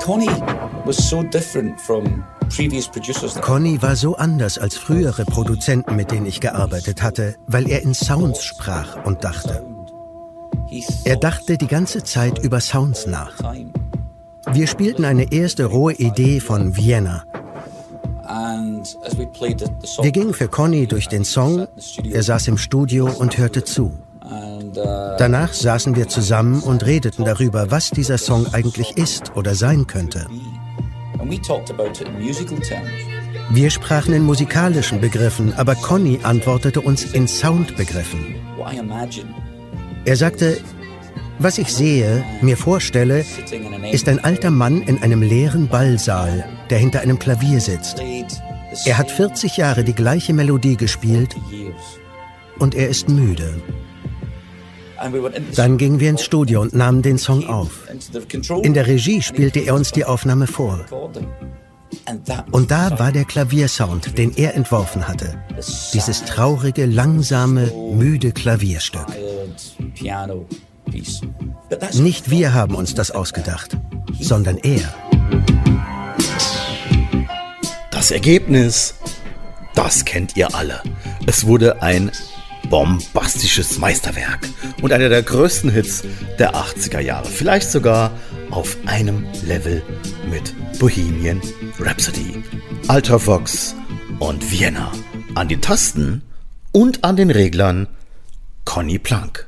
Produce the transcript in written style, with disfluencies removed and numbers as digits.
Connie war so anders als frühere Produzenten, mit denen ich gearbeitet hatte, weil er in Sounds sprach und dachte. Er dachte die ganze Zeit über Sounds nach. Wir spielten eine erste rohe Idee von Vienna. Wir gingen für Connie durch den Song, er saß im Studio und hörte zu. Danach saßen wir zusammen und redeten darüber, was dieser Song eigentlich ist oder sein könnte. Wir sprachen in musikalischen Begriffen, aber Connie antwortete uns in Soundbegriffen. Er sagte, was ich sehe, mir vorstelle, ist ein alter Mann in einem leeren Ballsaal, der hinter einem Klavier sitzt. Er hat 40 Jahre die gleiche Melodie gespielt und er ist müde. Dann gingen wir ins Studio und nahmen den Song auf. In der Regie spielte er uns die Aufnahme vor. Und da war der Klaviersound, den er entworfen hatte. Dieses traurige, langsame, müde Klavierstück. Nicht wir haben uns das ausgedacht, sondern er. Das Ergebnis, das kennt ihr alle. Es wurde ein bombastisches Meisterwerk und einer der größten Hits der 80er Jahre. Vielleicht sogar auf einem Level mit Bohemian Rhapsody, Alter Vox und Vienna. An den Tasten und an den Reglern Conny Plank.